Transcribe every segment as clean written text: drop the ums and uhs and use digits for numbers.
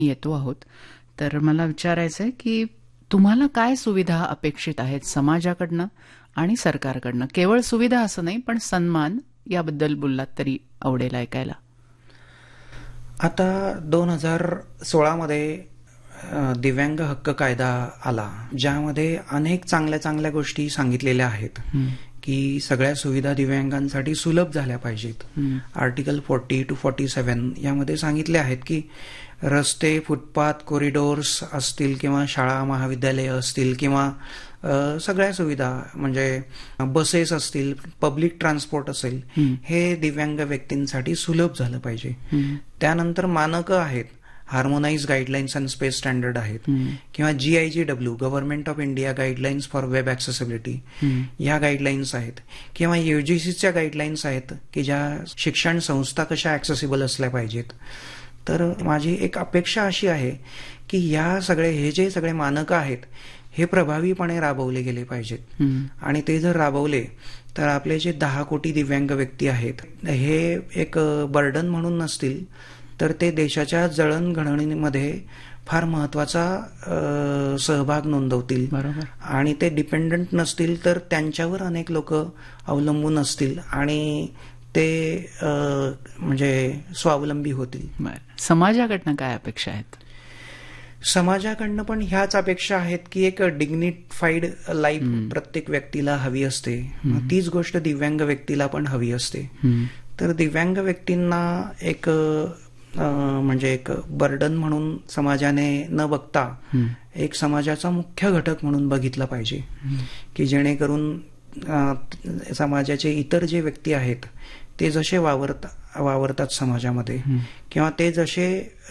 येतो आहोत. तर मला विचारायचं आहे की तुम्हाला काय सुविधा अपेक्षित आहेत समाजाकडनं आणि सरकारकडनं? केवळ सुविधा असं नाही, पण सन्मान याबद्दल बोललात तरी आवडेल ऐकायला. आता 2016 मध्ये दिव्यांग हक्क कायदा आला, ज्यामध्ये अनेक चांगल्या चांगल्या गोष्टी सांगितलेल्या आहेत की सगळ्या सुविधा दिव्यांगांसाठी सुलभ झाल्या पाहिजेत. आर्टिकल 40 to 47 यामध्ये सांगितले आहेत की रस्ते, फुटपाथ, कॉरिडोर्स असतील किंवा शाळा महाविद्यालय असतील किंवा सगळ्या सुविधा म्हणजे बसेस असतील, पब्लिक ट्रान्सपोर्ट असेल, हे दिव्यांग व्यक्तींसाठी सुलभ झालं पाहिजे. त्यानंतर मानकं आहेत, harmonise guidelines and space standard आहेत, किंवा GIGW government of India guidelines for web accessibility या गाईडलाईन्स आहेत, किंवा UGCच्या गाईडलाईन्स आहेत की ज्या शिक्षण संस्था कशा ऍक्सेसिबल असल्या पाहिजेत. तर माझी एक अपेक्षा अशी आहे की हे जे सगळे मानकं आहेत हे प्रभावीपणे राबवले गेले पाहिजेत. आणि ते जर राबवले तर आपले जे 10 कोटी दिव्यांग व्यक्ती आहेत हे एक बर्डन म्हणून नसतील, तर ते देशाच्या जळणघडणीमध्ये फार महत्वाचा सहभाग नोंदवतील. बरोबर. आणि ते डिपेंडंट नसतील, तर त्यांच्यावर अनेक लोक अवलंबून असतील आणि ते म्हणजे स्वावलंबी होतील. समाजाकडनं काय अपेक्षा आहेत? समाजाकडनं पण ह्याच अपेक्षा आहेत की एक डिग्निफाईड लाईफ प्रत्येक व्यक्तीला हवी असते. तीच गोष्ट दिव्यांग व्यक्तीला पण हवी असते. तर दिव्यांग व्यक्तींना एक म्हणजे एक बर्डन म्हणून समाजाने न बघता एक समाजाचा मुख्य घटक म्हणून बघितला पाहिजे, की जेणेकरून समाजाचे इतर जे व्यक्ती आहेत ते जसे वावरतात समाजामध्ये, किंवा ते जसे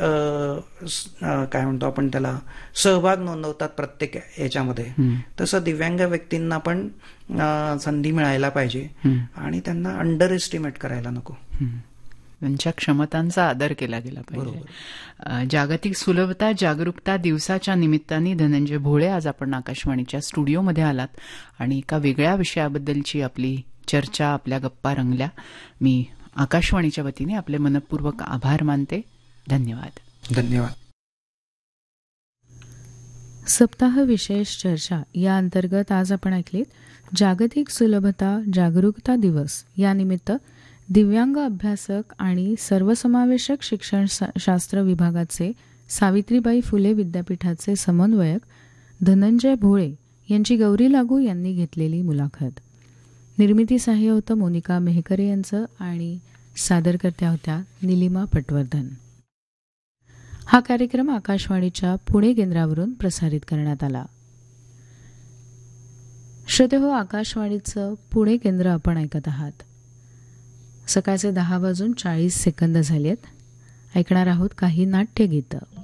काय म्हणतो आपण त्याला सहभाग नोंदवतात प्रत्येक याच्यामध्ये, तसं दिव्यांग व्यक्तींना पण संधी मिळायला पाहिजे आणि त्यांना अंडर एस्टिमेट करायला नको. त्यांच्या क्षमतांचा आदर केला गेला पाहिजे. जागतिक सुलभता जागरूकता दिवसाच्या निमित्ताने धनंजय भोळे आज आपण आकाशवाणीच्या स्टुडिओमध्ये आलात आणि एका वेगळ्या विषयाबद्दलची आपली चर्चा, आपल्या गप्पा रंगल्या. मी आकाशवाणीच्या वतीने आपले मनपूर्वक आभार मानते. धन्यवाद. धन्यवाद. सप्ताह विशेष चर्चा या अंतर्गत आज आपण ऐकलीत जागतिक सुलभता जागरूकता दिवस या निमित्त दिव्यांग अभ्यासक आणि सर्वसमावेशक शिक्षण शास्त्र विभागाचे सावित्रीबाई फुले विद्यापीठाचे समन्वयक धनंजय भोळे यांची गौरी लागू यांनी घेतलेली मुलाखत. निर्मिती सहाय्य होतं मोनिका मेहकरे यांचं आणि सादरकर्त्या होत्या निलिमा पटवर्धन. हा कार्यक्रम आकाशवाणीच्या पुणे केंद्रावरून प्रसारित करण्यात आला. श्रोतेहो, आकाशवाणीचं पुणे केंद्र आपण ऐकत आहात. सकाळचे 10:40 झालेत. ऐकणार आहोत काही नाट्यगीतं.